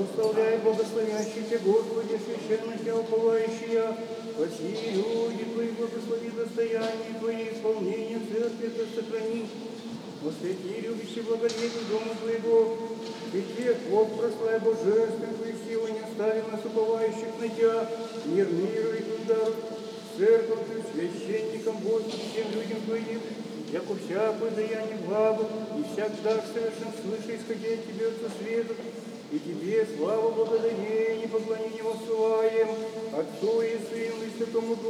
Благословляй, благословящий Тебя, Господи, священно Тебя уповающие, во все люди Твои, благослови достояние Твое, исполнение церкви Ты сохрани. Посвяти любящий благодетель Дома Твоего, и тех, Бог, прославь божественную Твою силу, не остави нас уповающих на Тебя, мир миру и удару, церковь Ты, священникам, Господи, всем людям Твоим, яко всякое даяние благо, и всяк дар совершен свыше, исходя от Тебе, Отца света, и Тебе славу, благодарение, поклонение воссылаем, Отцу и Сыну и Святому Духу.